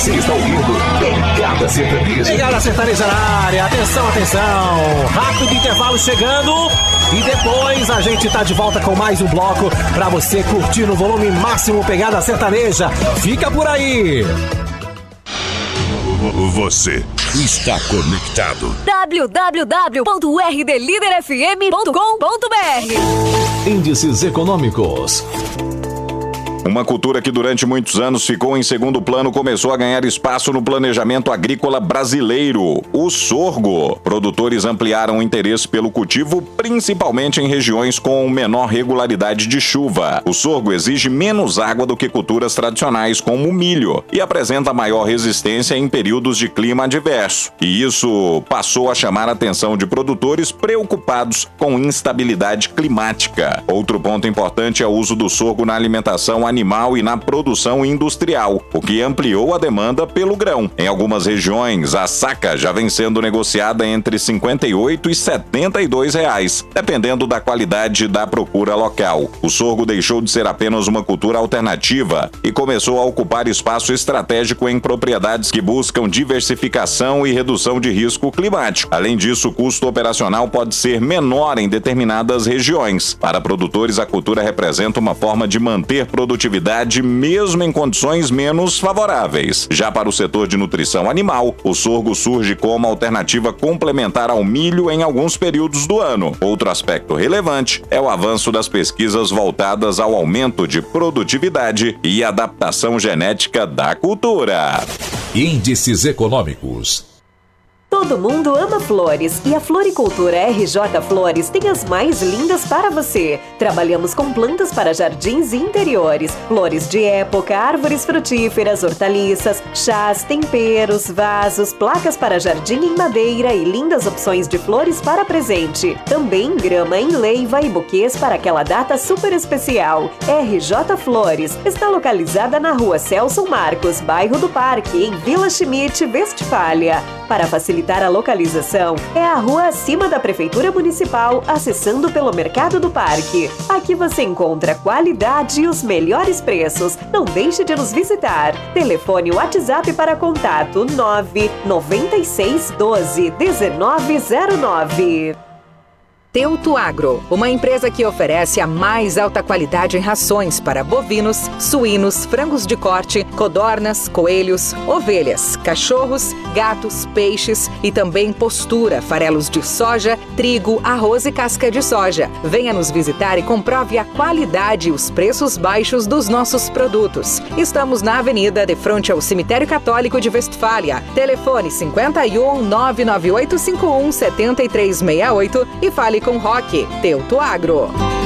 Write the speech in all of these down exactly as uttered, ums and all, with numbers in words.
Você está ouvindo Pegada Sertaneja. Pegada Sertaneja na área. Atenção, atenção. Rápido intervalo chegando. E depois a gente tá de volta com mais um bloco pra você curtir no volume máximo Pegada Sertaneja. Fica por aí. Você está conectado. w w w ponto r d líder f m ponto com ponto b r. Índices econômicos. Uma cultura que durante muitos anos ficou em segundo plano começou a ganhar espaço no planejamento agrícola brasileiro, o sorgo. Produtores ampliaram o interesse pelo cultivo, principalmente em regiões com menor regularidade de chuva. O sorgo exige menos água do que culturas tradicionais como o milho e apresenta maior resistência em períodos de clima adverso. E isso passou a chamar a atenção de produtores preocupados com instabilidade climática. Outro ponto importante é o uso do sorgo na alimentação animal e na produção industrial, o que ampliou a demanda pelo grão. Em algumas regiões, a saca já vem sendo negociada entre cinquenta e oito e setenta e dois reais, dependendo da qualidade da procura local. O sorgo deixou de ser apenas uma cultura alternativa e começou a ocupar espaço estratégico em propriedades que buscam diversificação e redução de risco climático. Além disso, o custo operacional pode ser menor em determinadas regiões. Para produtores, a cultura representa uma forma de manter produtividade mesmo em condições menos favoráveis. Já para o setor de nutrição animal, o sorgo surge como alternativa complementar ao milho em alguns períodos do ano. Outro aspecto relevante é o avanço das pesquisas voltadas ao aumento de produtividade e adaptação genética da cultura. Índices econômicos. Todo mundo ama flores e a Floricultura R J Flores tem as mais lindas para você. Trabalhamos com plantas para jardins e interiores, flores de época, árvores frutíferas, hortaliças, chás, temperos, vasos, placas para jardim em madeira e lindas opções de flores para presente. Também grama em leiva e buquês para aquela data super especial. R J Flores está localizada na rua Celso Marcos, bairro do Parque, em Vila Schmidt, Westfália. Para facilitar a localização, é a rua acima da Prefeitura Municipal, acessando pelo Mercado do Parque. Aqui você encontra qualidade e os melhores preços. Não deixe de nos visitar. Telefone WhatsApp para contato nove nove seis um dois um nove zero nove. Teuto Agro, uma empresa que oferece a mais alta qualidade em rações para bovinos, suínos, frangos de corte, codornas, coelhos, ovelhas, cachorros, gatos, peixes e também postura, farelos de soja, trigo, arroz e casca de soja. Venha nos visitar e comprove a qualidade e os preços baixos dos nossos produtos. Estamos na avenida de frente ao Cemitério Católico de Westfália. Telefone cinquenta e um, nove nove oito cinco um, sete três seis oito e fale com Roque. Teuto Agro.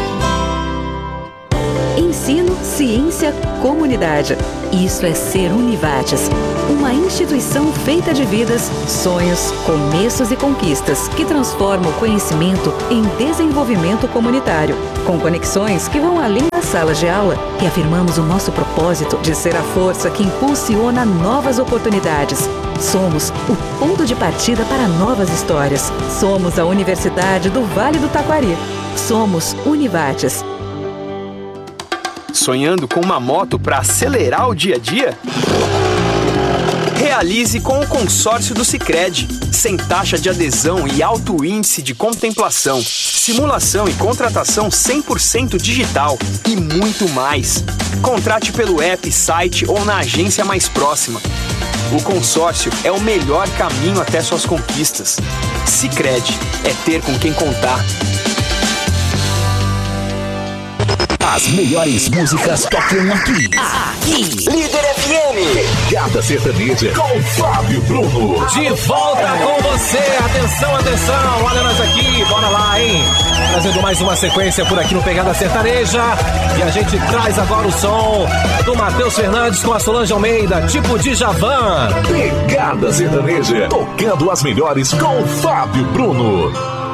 Ensino, ciência, comunidade. Isso é ser Univates, uma instituição feita de vidas, sonhos, começos e conquistas que transforma o conhecimento em desenvolvimento comunitário, com conexões que vão além das salas de aula. E afirmamos o nosso propósito de ser a força que impulsiona novas oportunidades. Somos o ponto de partida para novas histórias. Somos a Universidade do Vale do Taquari. Somos Univates. Sonhando com uma moto para acelerar o dia a dia? Realize com o consórcio do Sicredi. Sem taxa de adesão e alto índice de contemplação. Simulação e contratação cem por cento digital e muito mais. Contrate pelo app, site ou na agência mais próxima. O consórcio é o melhor caminho até suas conquistas. Sicredi é ter com quem contar. As melhores músicas tocam aqui. Aqui. Líder F M. Pegada Sertaneja com Fábio Bruno. De volta com você. Atenção, atenção. Olha nós aqui. Bora lá, hein? Trazendo mais uma sequência por aqui no Pegada Sertaneja. E a gente traz agora o som do Matheus Fernandes com a Solange Almeida, tipo de Djavan. Pegada Sertaneja. Tocando as melhores com Fábio Bruno.